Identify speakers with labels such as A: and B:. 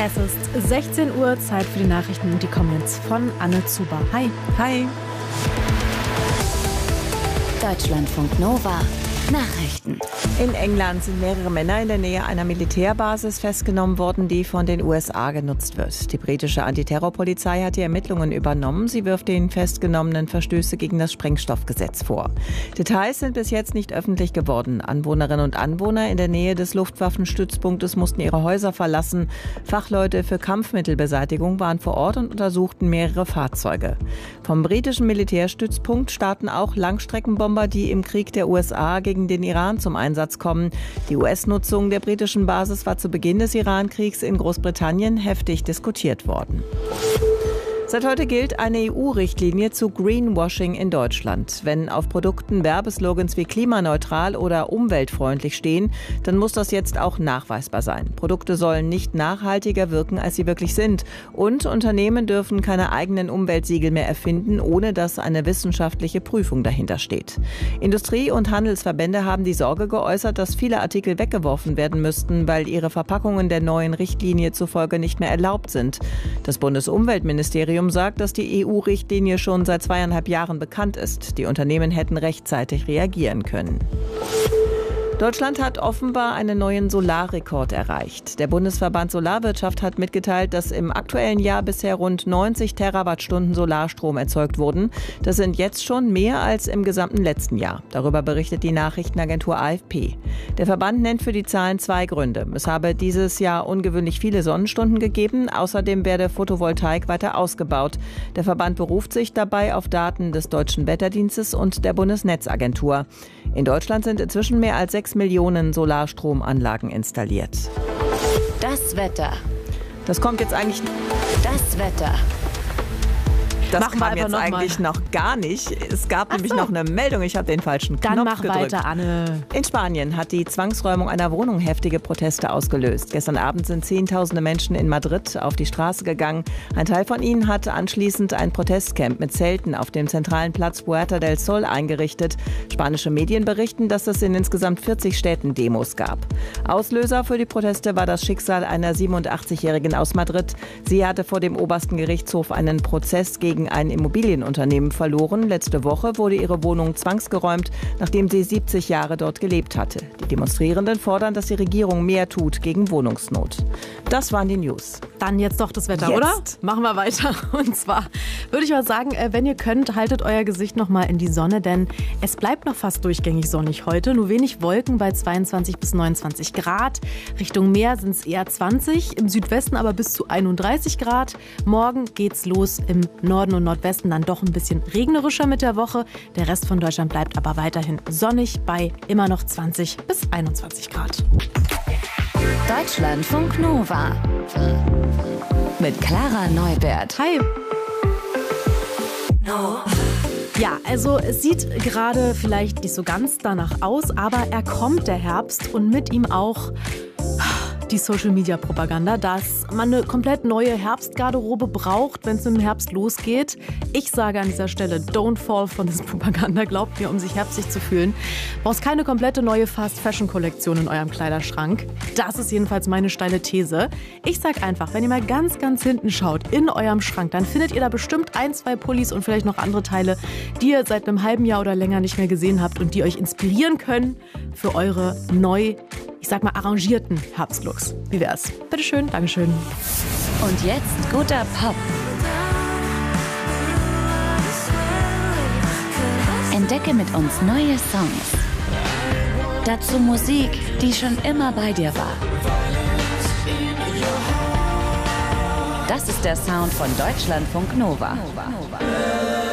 A: Es ist 16 Uhr, Zeit für die Nachrichten und die kommen jetzt von Anne Zuber. Hi.
B: Hi.
C: Deutschlandfunk Nova. Nachrichten.
B: In England sind mehrere Männer in der Nähe einer Militärbasis festgenommen worden, die von den USA genutzt wird. Die britische Antiterrorpolizei hat die Ermittlungen übernommen. Sie wirft den Festgenommenen Verstöße gegen das Sprengstoffgesetz vor. Details sind bis jetzt nicht öffentlich geworden. Anwohnerinnen und Anwohner in der Nähe des Luftwaffenstützpunktes mussten ihre Häuser verlassen. Fachleute für Kampfmittelbeseitigung waren vor Ort und untersuchten mehrere Fahrzeuge. Vom britischen Militärstützpunkt starten auch Langstreckenbomber, die im Krieg der USA gegen den Iran zum Einsatz kommen. Die US-Nutzung der britischen Basis war zu Beginn des Iran-Kriegs in Großbritannien heftig diskutiert worden. Seit heute gilt eine EU-Richtlinie zu Greenwashing in Deutschland. Wenn auf Produkten Werbeslogans wie klimaneutral oder umweltfreundlich stehen, dann muss das jetzt auch nachweisbar sein. Produkte sollen nicht nachhaltiger wirken, als sie wirklich sind. Und Unternehmen dürfen keine eigenen Umweltsiegel mehr erfinden, ohne dass eine wissenschaftliche Prüfung dahinter steht. Industrie- und Handelsverbände haben die Sorge geäußert, dass viele Artikel weggeworfen werden müssten, weil ihre Verpackungen der neuen Richtlinie zufolge nicht mehr erlaubt sind. Das Bundesumweltministerium sagt, dass die EU-Richtlinie schon seit 2,5 Jahren bekannt ist. Die Unternehmen hätten rechtzeitig reagieren können. Deutschland hat offenbar einen neuen Solarrekord erreicht. Der Bundesverband Solarwirtschaft hat mitgeteilt, dass im aktuellen Jahr bisher rund 90 Terawattstunden Solarstrom erzeugt wurden. Das sind jetzt schon mehr als im gesamten letzten Jahr. Darüber berichtet die Nachrichtenagentur AFP. Der Verband nennt für die Zahlen 2 Gründe. Es habe dieses Jahr ungewöhnlich viele Sonnenstunden gegeben. Außerdem werde Photovoltaik weiter ausgebaut. Der Verband beruft sich dabei auf Daten des Deutschen Wetterdienstes und der Bundesnetzagentur. In Deutschland sind inzwischen mehr als 6 Millionen Solarstromanlagen installiert.
C: Das Wetter.
B: Das kommt jetzt eigentlich...
C: Das Wetter.
B: Das
A: Machen wir
B: kam jetzt
A: einfach
B: eigentlich noch gar nicht. Es gab nämlich noch eine Meldung. Ich habe den falschen
A: Dann
B: Knopf
A: mach
B: gedrückt.
A: weiter, Anne.
B: In Spanien hat die Zwangsräumung einer Wohnung heftige Proteste ausgelöst. Gestern Abend sind Zehntausende Menschen in Madrid auf die Straße gegangen. Ein Teil von ihnen hatte anschließend ein Protestcamp mit Zelten auf dem zentralen Platz Puerta del Sol eingerichtet. Spanische Medien berichten, dass es in insgesamt 40 Städten Demos gab. Auslöser für die Proteste war das Schicksal einer 87-Jährigen aus Madrid. Sie hatte vor dem obersten Gerichtshof einen Prozess gegen ein Immobilienunternehmen verloren. Letzte Woche wurde ihre Wohnung zwangsgeräumt, nachdem sie 70 Jahre dort gelebt hatte. Die Demonstrierenden fordern, dass die Regierung mehr tut gegen Wohnungsnot. Das waren die News.
A: Dann jetzt doch das Wetter,
B: Jetzt.
A: oder? Machen wir weiter. Und zwar würde ich mal sagen, wenn ihr könnt, haltet euer Gesicht noch mal in die Sonne, denn es bleibt noch fast durchgängig sonnig heute. Nur wenig Wolken bei 22 bis 29 Grad. Richtung Meer sind es eher 20, im Südwesten aber bis zu 31 Grad. Morgen geht's los im Norden und Nordwesten, dann doch ein bisschen regnerischer mit der Woche. Der Rest von Deutschland bleibt aber weiterhin sonnig bei immer noch 20 bis 21 Grad.
C: Deutschlandfunk Nova. Mit Clara Neubert.
A: Hi. Ja, also es sieht gerade vielleicht nicht so ganz danach aus, aber er kommt, der Herbst, und mit ihm auch die Social-Media-Propaganda, dass man eine komplett neue Herbstgarderobe braucht, wenn es mit dem Herbst losgeht. Ich sage an dieser Stelle, don't fall for this Propaganda. Glaubt mir, um sich herbstlich zu fühlen. Brauchst keine komplette neue Fast-Fashion-Kollektion in eurem Kleiderschrank. Das ist jedenfalls meine steile These. Ich sag einfach, wenn ihr mal ganz, ganz hinten schaut in eurem Schrank, dann findet ihr da bestimmt 1, 2 Pullis und vielleicht noch andere Teile, die ihr seit einem halben Jahr oder länger nicht mehr gesehen habt und die euch inspirieren können für eure ich sag mal, arrangierten Herbstlooks. Wie wär's? Bitteschön, Dankeschön.
C: Und jetzt guter Pop. Entdecke mit uns neue Songs. Dazu Musik, die schon immer bei dir war. Das ist der Sound von Deutschlandfunk Nova.